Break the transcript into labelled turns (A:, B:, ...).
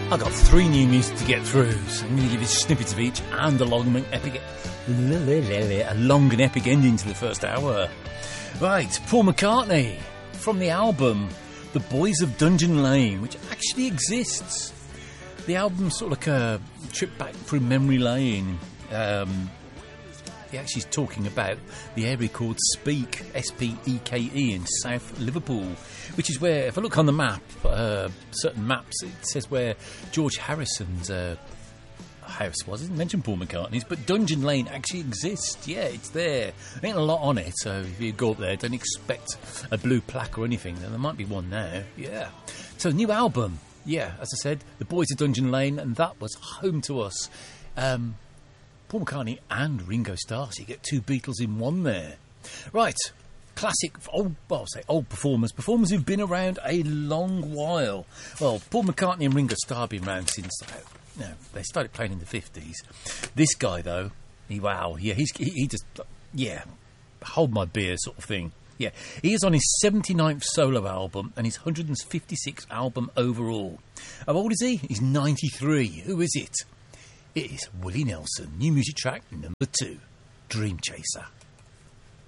A: I got 3 new music to get through, so I'm going to give you snippets of each and a long and epic ending to the first hour. Right, Paul McCartney from the album The Boys of Dungeon Lane, which actually exists. The album's sort of like a trip back through memory lane. He actually is talking about the area called Speke, S-P-E-K-E, in South Liverpool, which is where, if I look on the map, certain maps, it says where George Harrison's... Harris wasn't mentioned Paul McCartney's, but Dungeon Lane actually exists. Yeah, it's there. There ain't a lot on it, so if you go up there, don't expect a blue plaque or anything. There might be one now. Yeah. So, new album. Yeah, as I said, The Boys of Dungeon Lane, and that was home to us. Paul McCartney and Ringo Starr, so you get 2 Beatles in one there. Right, classic, old performers who've been around a long while. Well, Paul McCartney and Ringo Starr have been around since they started playing in the 50s. This guy, though, he just, hold my beer sort of thing. Yeah, he is on his 79th solo album and his 156th album overall. How old is he? He's 93. Who is it? It is Willie Nelson. New music track number 2, Dream Chaser.